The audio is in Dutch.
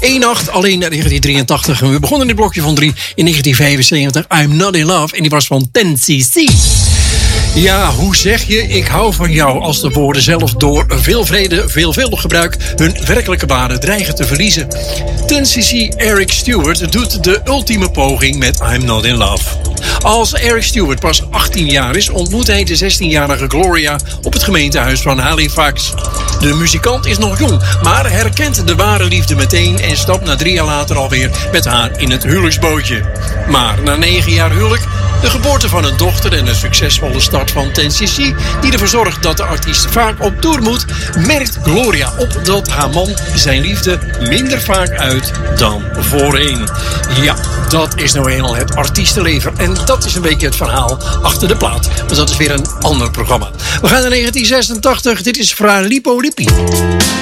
1-8, alleen 1983. En we begonnen in het blokje van 3 in 1975. I'm Not In Love. En die was van 10cc. Ja, hoe zeg je ik hou van jou als de woorden zelf door veelvuldig gebruik hun werkelijke waarde dreigen te verliezen? 10cc Eric Stewart doet de ultieme poging met I'm Not In Love. Als Eric Stewart pas 18 jaar is, ontmoet hij de 16-jarige Gloria op het gemeentehuis van Halifax. De muzikant is nog jong, maar herkent de ware liefde meteen en stapt na 3 jaar later alweer met haar in het huwelijksbootje. Maar na 9 jaar huwelijk, de geboorte van een dochter en een succesvolle start van 10cc, die ervoor zorgt dat de artiest vaak op tour moet, merkt Gloria op dat haar man zijn liefde minder vaak uit dan voorheen. Ja, dat is nou eenmaal het artiestenleven. En dat is een beetje het verhaal achter de plaat. Maar dat is weer een ander programma. We gaan naar 1986. Dit is Fra Lippo Lippi.